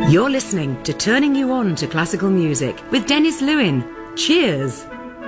You're listening to Turning You On to Classical Music with Dennis Lewin. Cheers.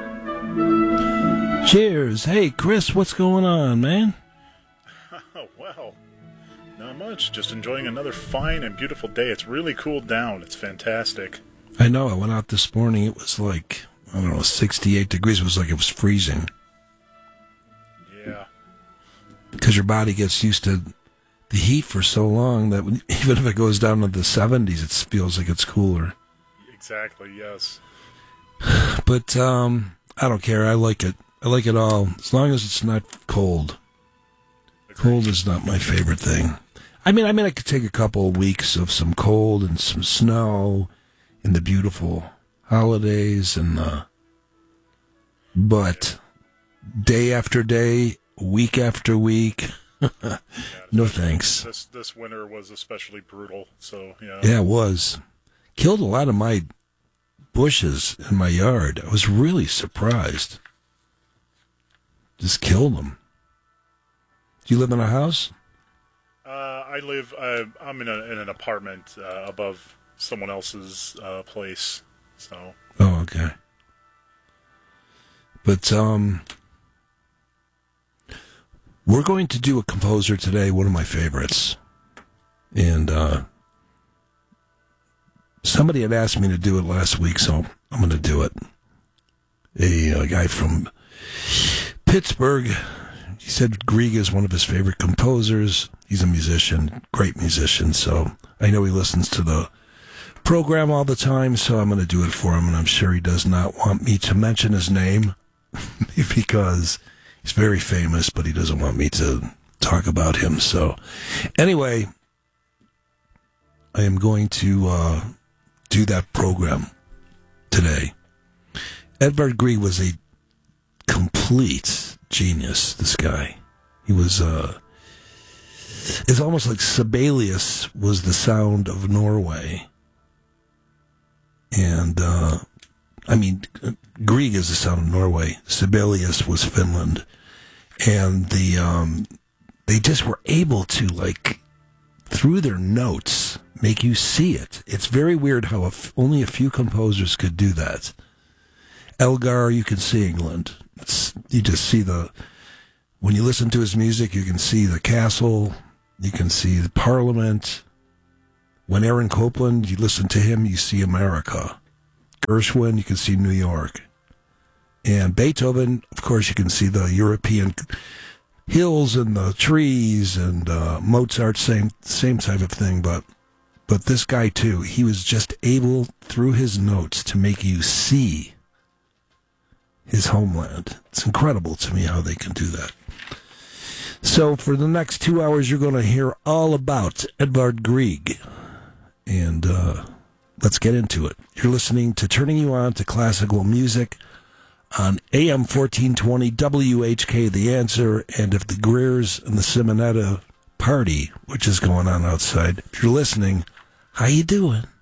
Cheers. Hey, Chris, what's going on, man? Well, not much. Just enjoying another fine and beautiful day. It's really cooled down. It's fantastic. I know. I went out this morning. It was like, 68 degrees. It was like it was freezing. Yeah. Because your body gets used to the heat for so long that even if it goes down to the 70s, it feels like it's cooler. Exactly, yes. But I don't care. I like it. I like it all, as long as it's not cold. Cold is not my favorite thing. I mean, I could take a couple of weeks of some cold and some snow and the beautiful holidays, but day after day, week after week, no thanks. This winter was especially brutal, so yeah. Yeah, it was. Killed a lot of my bushes in my yard. I was really surprised. Just killed them. Do you live in a house? I'm in an apartment above someone else's place, so. Oh, okay. But we're going to do a composer today, one of my favorites. And somebody had asked me to do it last week, so I'm going to do it. A guy from Pittsburgh. He said Grieg is one of his favorite composers. He's a musician, great musician, so I know he listens to the program all the time, so I'm going to do it for him, and I'm sure he does not want me to mention his name because he's very famous, but he doesn't want me to talk about him. So anyway, I am going to do that program today. Edvard Grieg was a complete genius, this guy. He was, it's almost like Sibelius was the sound of Norway. And, Grieg is the sound of Norway. Sibelius was Finland. And they just were able to, through their notes, make you see it. It's very weird how only a few composers could do that. Elgar, you can see England. You just see when you listen to his music, you can see the castle, you can see the parliament. When Aaron Copland, you listen to him, you see America. Gershwin, you can see New York. And Beethoven, of course, you can see the European hills and the trees, and Mozart, same type of thing. But this guy, too, he was just able, through his notes, to make you see his homeland. It's incredible to me how they can do that. So for the next 2 hours, you're going to hear all about Edvard Grieg. And let's get into it. You're listening to Turning You On to Classical Music on AM 1420 WHK The Answer. And if the Greers and the Simonetta party, which is going on outside, if you're listening, how you doing?